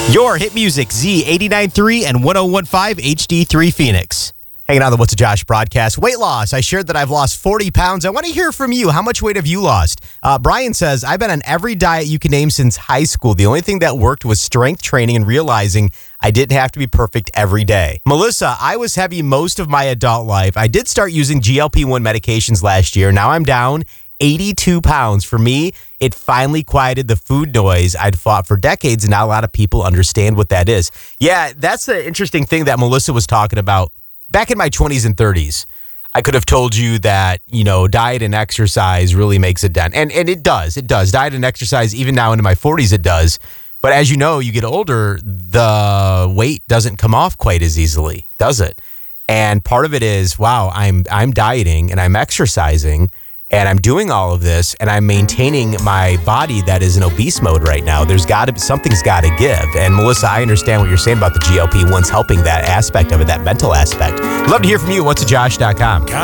Your hit music, Z89.3 and 101.5 HD3 Phoenix. Hanging on the What's a Josh broadcast. Weight loss. I shared that I've lost 40 pounds. I want to hear from you. How much weight have you lost? Brian says, I've been on every diet you can name since high school. The only thing that worked was strength training and realizing I didn't have to be perfect every day. Melissa, I was heavy most of my adult life. I did start using GLP-1 medications last year. Now I'm down 82 pounds. For me, it finally quieted the food noise I'd fought for decades, and now a lot of people understand what that is. Yeah, that's the interesting thing that Melissa was talking about. Back in my 20s and 30s, I could have told you that, diet and exercise really makes a dent. And it does. It does. Diet and exercise, even now into my 40s, it does. But as you know, you get older, the weight doesn't come off quite as easily, does it? And part of it is, wow, I'm dieting and I'm exercising and I'm doing all of this and I'm maintaining my body that is in obese mode right now. Something's got to give. And Melissa, I understand what you're saying about the GLP-1s helping that aspect of it, that mental aspect. Love to hear from you. Whatsajosh.com.